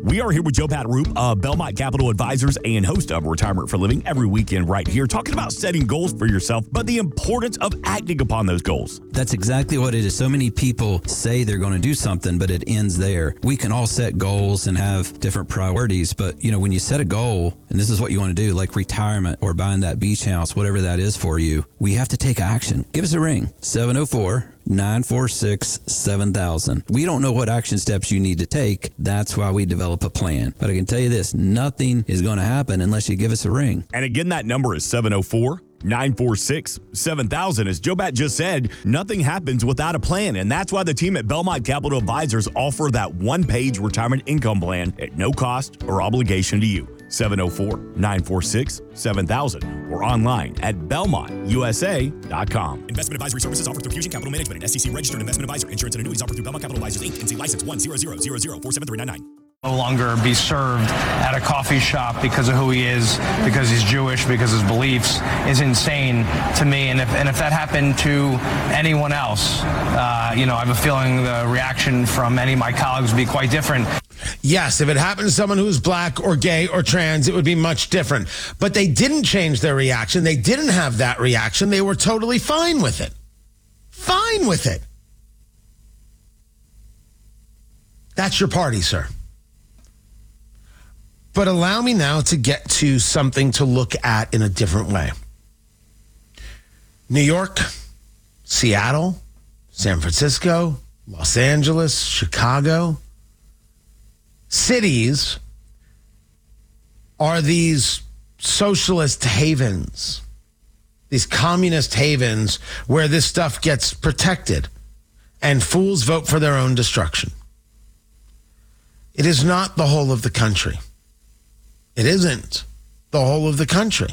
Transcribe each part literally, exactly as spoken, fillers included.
We are here with Joe Pataroop of Belmont Capital Advisors and host of Retirement for Living every weekend right here, talking about setting goals for yourself, but the importance of acting upon those goals. That's exactly what it is. So many people say they're going to do something, but it ends there. We can all set goals and have different priorities, but you know, when you set a goal, and this is what you want to do, like retirement or buying that beach house, whatever that is for you, we have to take action. Give us a ring, seven oh four, nine four six, seven thousand. We don't know what action steps you need to take. That's why we develop a plan. But I can tell you this, nothing is going to happen unless you give us a ring. And again, that number is seven oh four, nine four six, seven thousand. As Joe Bat just said, nothing happens without a plan. And that's why the team at Belmont Capital Advisors offer that one-page retirement income plan at no cost or obligation to you. seven oh four, nine four six, seven thousand or online at belmont u s a dot com. Investment advisory services offered through Fusion Capital Management, an S E C-registered investment advisor. Insurance and annuities offered through Belmont Capital Advisors, Incorporated. N C license one zero zero zero zero four seven three nine nine. No longer be served at a coffee shop because of who he is, because he's Jewish, because his beliefs is insane to me. And if and if that happened to anyone else, uh, you know, I have a feeling the reaction from any of my colleagues would be quite different. Yes, if it happened to someone who's black or gay or trans, it would be much different. But they didn't change their reaction. They didn't have that reaction. They were totally fine with it. Fine with it. That's your party, sir. But allow me now to get to something to look at in a different way. New York, Seattle, San Francisco, Los Angeles, Chicago. Cities are these socialist havens, these communist havens where this stuff gets protected and fools vote for their own destruction. It is not the whole of the country. It isn't the whole of the country.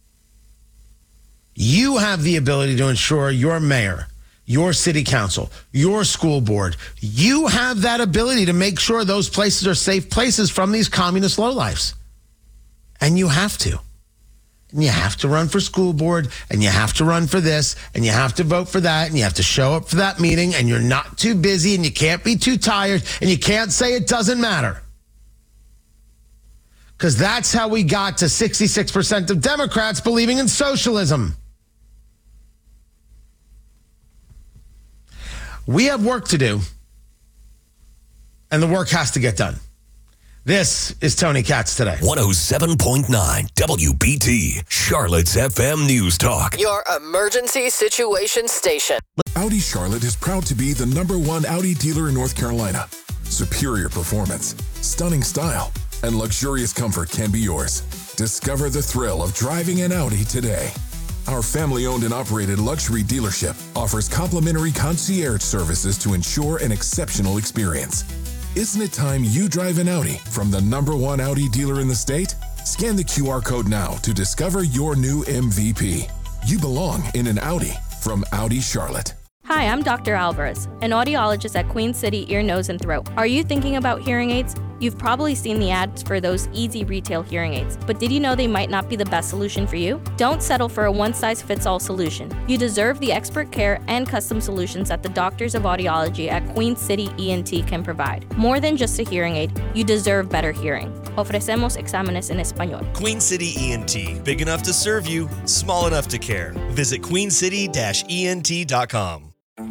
You have the ability to ensure your mayor, your city council, your school board, you have that ability to make sure those places are safe places from these communist lowlifes. And you have to. And you have to run for school board, and you have to run for this, and you have to vote for that, and you have to show up for that meeting, and you're not too busy, and you can't be too tired, and you can't say it doesn't matter. Because that's how we got to sixty-six percent of Democrats believing in socialism. We have work to do, and the work has to get done. This is Tony Katz Today. one oh seven point nine W B T, Charlotte's F M News Talk. Your emergency situation station. Audi Charlotte is proud to be the number one Audi dealer in North Carolina. Superior performance, stunning style, and luxurious comfort can be yours. Discover the thrill of driving an Audi today. Our family-owned and operated luxury dealership offers complimentary concierge services to ensure an exceptional experience. Isn't it time you drive an Audi from the number one Audi dealer in the state? Scan the Q R code now to discover your new M V P. You belong in an Audi from Audi Charlotte. Hi, I'm Doctor Alvarez, an audiologist at Queen City Ear, Nose, and Throat. Are you thinking about hearing aids? You've probably seen the ads for those easy retail hearing aids, but did you know they might not be the best solution for you? Don't settle for a one-size-fits-all solution. You deserve the expert care and custom solutions that the doctors of audiology at Queen City E N T can provide. More than just a hearing aid, you deserve better hearing. Ofrecemos exámenes en español. Queen City E N T, big enough to serve you, small enough to care. Visit queen city dash e n t dot com.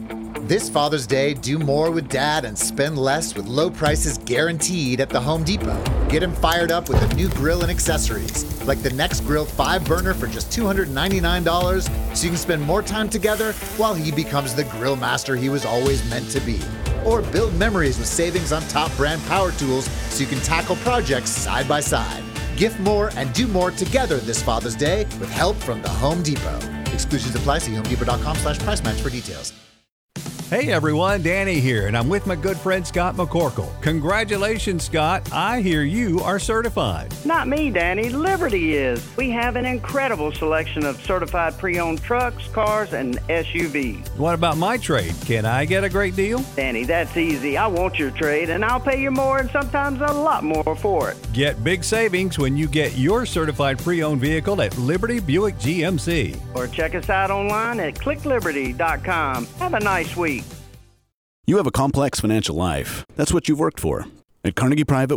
This Father's Day, do more with Dad and spend less with low prices guaranteed at the Home Depot. Get him fired up with a new grill and accessories, like the Next Grill five burner for just two hundred ninety-nine dollars, so you can spend more time together while he becomes the grill master he was always meant to be. Or build memories with savings on top brand power tools so you can tackle projects side by side. Gift more and do more together this Father's Day with help from the Home Depot. Exclusions apply. See home depot dot com slash price match for details. Hey everyone, Danny here, and I'm with my good friend Scott McCorkle. Congratulations, Scott. I hear you are certified. Not me, Danny. Liberty is. We have an incredible selection of certified pre-owned trucks, cars, and S U Vs. What about my trade? Can I get a great deal? Danny, that's easy. I want your trade, and I'll pay you more and sometimes a lot more for it. Get big savings when you get your certified pre-owned vehicle at Liberty Buick G M C. Or check us out online at click liberty dot com. Have a nice week. You have a complex financial life. That's what you've worked for. At Carnegie Private,